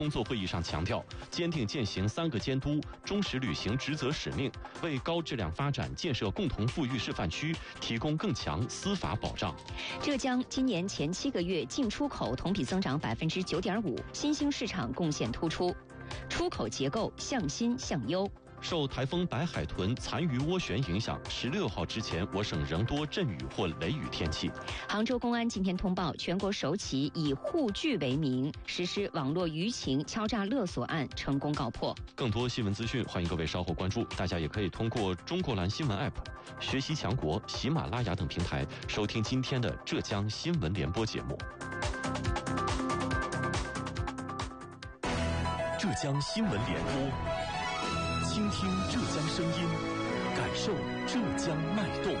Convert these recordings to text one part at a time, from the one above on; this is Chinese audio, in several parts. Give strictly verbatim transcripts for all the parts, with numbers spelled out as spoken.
工作会议上强调，坚定践行三个监督，忠实履行职责使命，为高质量发展建设共同富裕示范区提供更强司法保障。 浙江今年前七个月进出口同比增长百分之九点五，新兴市场贡献突出，出口结构向新向优。 受台风白海豚残余涡旋影响，十六号之前，我省仍多阵雨或雷雨天气。 杭州公安今天通报，全国首起以护具为名实施网络舆情敲诈勒索案成功告破。 更多新闻资讯，欢迎各位稍后关注。大家也可以通过中国蓝新闻 App、学习强国、喜马拉雅等平台收听今天的浙江新闻联播节目。浙江新闻联播，倾听浙江声音，感受浙江脉动。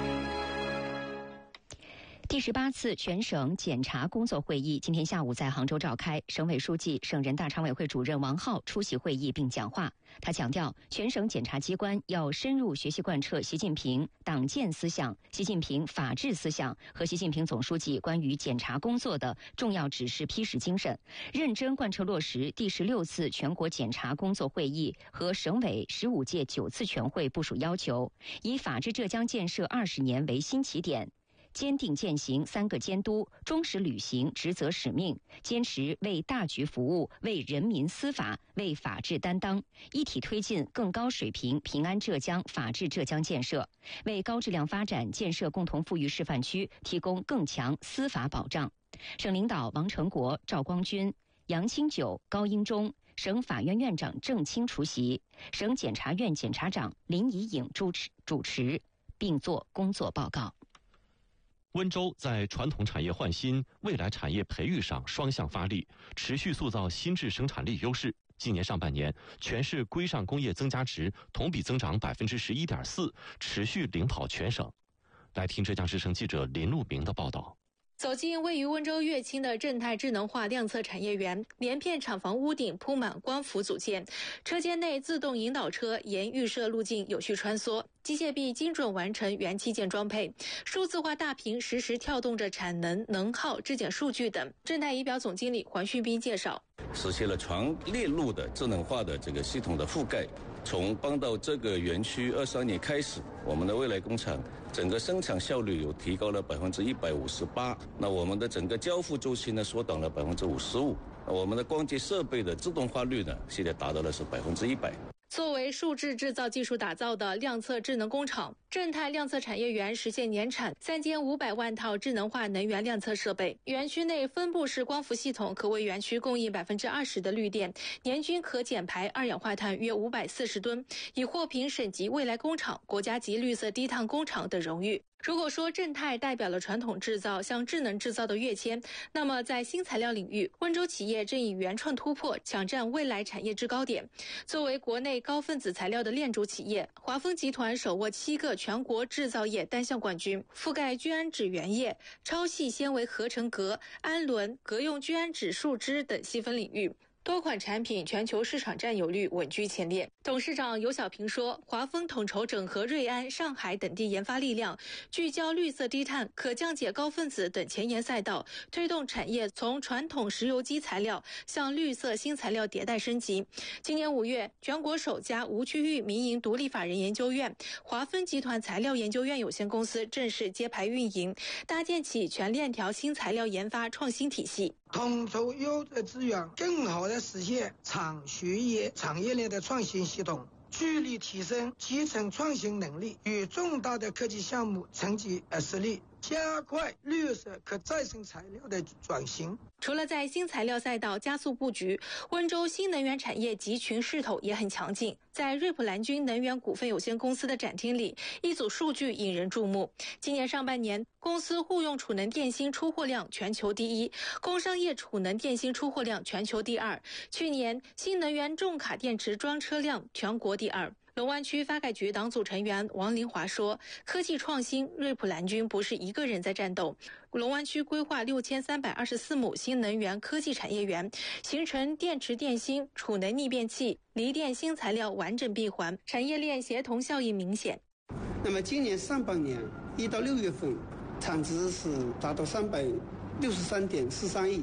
第十八次全省检察工作会议今天下午在杭州召开，省委书记、省人大常委会主任王浩出席会议并讲话。他强调，全省检察机关要深入学习贯彻习近平党建思想、习近平法治思想和习近平总书记关于检察工作的重要指示批示精神，认真贯彻落实第十六次全国检察工作会议和省委十五届九次全会部署要求，以法治浙江建设二十年为新起点，坚定践行三个监督，忠实履行职责使命，坚持为大局服务、为人民司法、为法治担当，一体推进更高水平平安浙江、法治浙江建设，为高质量发展建设共同富裕示范区提供更强司法保障。省领导王成国、赵光军、杨清九、高英忠，省法院院长郑清出席，省检察院检察长林怡颖主持主持，并作工作报告。 温州在传统产业换新、未来产业培育上双向发力，持续塑造新质生产力优势。今年上半年，全市规上工业增加值同比增长百分之十一点四，持续领跑全省。来听浙江之声记者林路明的报道。 走进位于温州乐清的正泰智能化量测产业园，连片厂房屋顶铺满光伏组件，车间内自动引导车沿预设路径有序穿梭，机械臂精准完成元器件装配，数字化大屏实时跳动着产能、能耗、质检数据等。正泰仪表总经理黄旭斌介绍， 实现了全链路的智能化的这个系统的覆盖。从搬到这个园区二三年开始，我们的未来工厂整个生产效率有提高了百分之一百五十八，那我们的整个交付周期呢缩短了百分之五十五，我们的光机设备的自动化率呢现在达到了是百分之一百。 作为数字制造技术打造的量测智能工厂，正泰量测产业园实现年产三千五百万套智能化能源量测设备。园区内分布式光伏系统可为园区供应百分之二十的绿电，年均可减排二氧化碳约五百四十吨，已获评省级未来工厂、国家级绿色低碳工厂等荣誉。如果说正泰代表了传统制造向智能制造的跃迁，那么在新材料领域，温州企业正以原创突破抢占未来产业制高点。作为国内高分子材料的链主企业，华丰集团手握七个全国制造业单项冠军，覆盖聚氨酯原液、超细纤维合成镉、氨纶、镉用聚氨酯树脂等细分领域。多款产品全球市场占有率稳居前列。董事长尤小平说，华丰统筹整合瑞安、上海等地研发力量，聚焦绿色低碳、可降解高分子等前沿赛道，推动产业从传统石油基材料向绿色新材料迭代升级。今年五月，全国首家无区域民营独立法人研究院华丰集团材料研究院有限公司正式揭牌运营，搭建起全链条新材料研发创新体系， 统筹优质资源，更好地实现产学业产业链的创新系统，聚力提升集成创新能力与重大的科技项目承接实力，加快绿色可再生材料的转型。 除了在新材料赛道加速布局，温州新能源产业集群势头也很强劲。在瑞普蓝军能源股份有限公司的展厅里，一组数据引人注目。今年上半年，公司户用储能电芯出货量全球第一，工商业储能电芯出货量全球第二。去年，新能源重卡电池装车辆全国第二。龙湾区发改局党组成员王林华说，科技创新，瑞普蓝军不是一个人在战斗。龙湾区规划六千三百二十四亩新能源科技产业园，形成电池电芯、储能逆变器、锂电新材料完整闭环，产业链协同效应明显。 那么今年上半年一到六月份，产值是达到三百六十三点四三亿，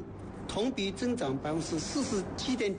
同比增长百分之四十七点。